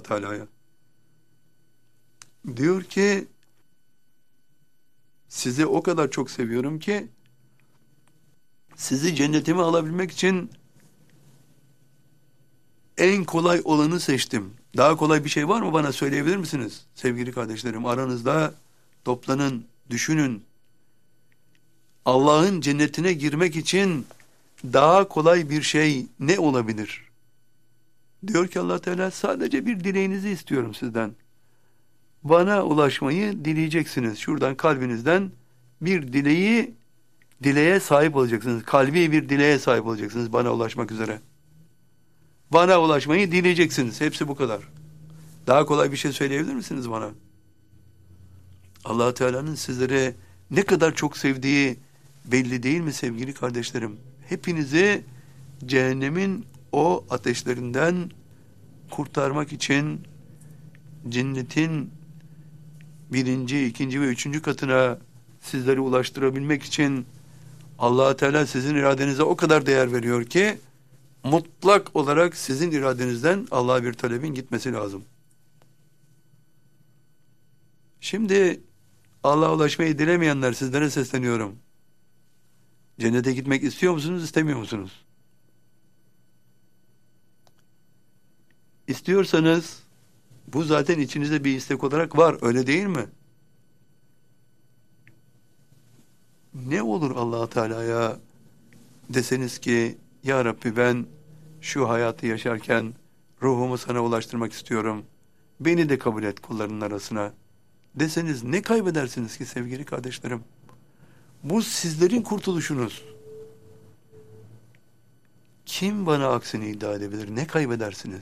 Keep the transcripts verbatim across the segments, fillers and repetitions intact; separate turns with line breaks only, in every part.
Teala'ya. Diyor ki sizi o kadar çok seviyorum ki sizi cennetime alabilmek için en kolay olanı seçtim. Daha kolay bir şey var mı, bana söyleyebilir misiniz? Sevgili kardeşlerim, aranızda toplanın, düşünün. Allah'ın cennetine girmek için daha kolay bir şey ne olabilir? Diyor ki Allah Teala, sadece bir dileğinizi istiyorum sizden. Bana ulaşmayı dileyeceksiniz. Şuradan kalbinizden bir dileği, dileğe sahip olacaksınız. Kalbi bir dileğe sahip olacaksınız bana ulaşmak üzere. Bana ulaşmayı dileyeceksiniz. Hepsi bu kadar. Daha kolay bir şey söyleyebilir misiniz bana? Allah Teala'nın sizlere ne kadar çok sevdiği belli değil mi sevgili kardeşlerim? Hepinizi cehennemin o ateşlerinden kurtarmak için cennetin birinci, ikinci ve üçüncü katına sizleri ulaştırabilmek için Allah Teala sizin iradenize o kadar değer veriyor ki mutlak olarak sizin iradenizden Allah'a bir talebin gitmesi lazım. Şimdi Allah'a ulaşmayı dilemeyenler, sizlere sesleniyorum. Cennete gitmek istiyor musunuz, istemiyor musunuz? İstiyorsanız bu zaten içinizde bir istek olarak var, öyle değil mi? Ne olur Allah Teala'ya deseniz ki ya Rabbi, ben şu hayatı yaşarken ruhumu sana ulaştırmak istiyorum. Beni de kabul et kullarının arasına. Deseniz ne kaybedersiniz ki sevgili kardeşlerim? Bu sizlerin kurtuluşunuz. Kim bana aksini iddia edebilir? Ne kaybedersiniz?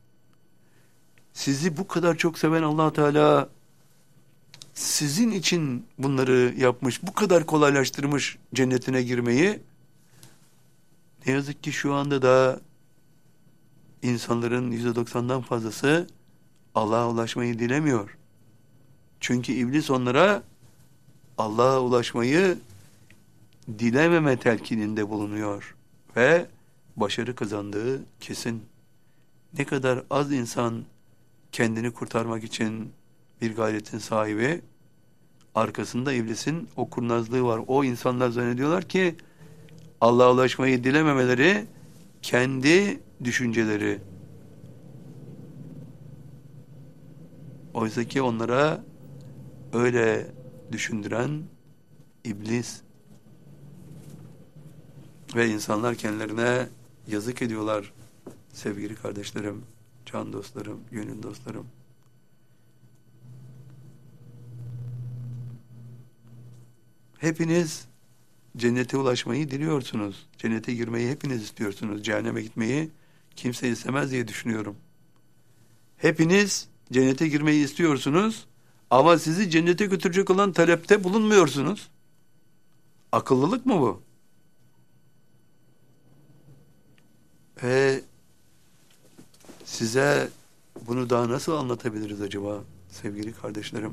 Sizi bu kadar çok seven Allah Teala sizin için bunları yapmış, bu kadar kolaylaştırmış cennetine girmeyi. Ne yazık ki şu anda da insanların yüzde doksandan fazlası Allah'a ulaşmayı dilemiyor. Çünkü iblis onlara Allah'a ulaşmayı dilememe telkininde bulunuyor ve başarı kazandığı kesin. Ne kadar az insan kendini kurtarmak için bir gayretin sahibi, arkasında iblisin o kurnazlığı var. O insanlar zannediyorlar ki Allah'a ulaşmayı dilememeleri kendi düşünceleri. Oysa ki onlara öyle düşündüren iblis. Ve insanlar kendilerine yazık ediyorlar sevgili kardeşlerim, can dostlarım, gönül dostlarım. Hepiniz cennete ulaşmayı diliyorsunuz. Cennete girmeyi hepiniz istiyorsunuz. Cehenneme gitmeyi kimse istemez diye düşünüyorum. Hepiniz cennete girmeyi istiyorsunuz ama sizi cennete götürecek olan talepte bulunmuyorsunuz. Akıllılık mı bu? Ve size bunu daha nasıl anlatabiliriz acaba sevgili kardeşlerim?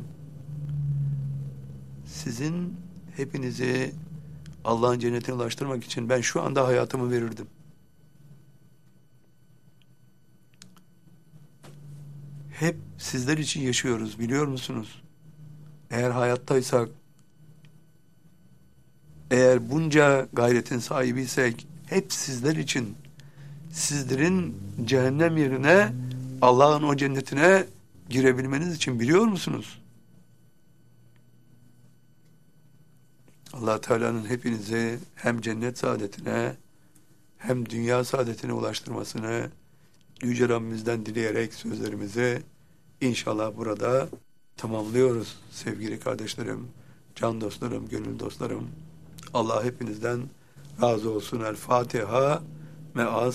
Sizin hepinizi Allah'ın cennetine ulaştırmak için ben şu anda hayatımı verirdim. Hep sizler için yaşıyoruz, biliyor musunuz? Eğer hayattaysak, eğer bunca gayretin sahibiysek, hep sizler için, sizlerin cehennem yerine Allah'ın o cennetine girebilmeniz için, biliyor musunuz? Allah Teala'nın hepinizi hem cennet saadetine hem dünya saadetine ulaştırmasını Yüce Rabbimizden dileyerek sözlerimizi inşallah burada tamamlıyoruz sevgili kardeşlerim, can dostlarım, gönül dostlarım. Allah hepinizden razı olsun. El Fatiha. Meaz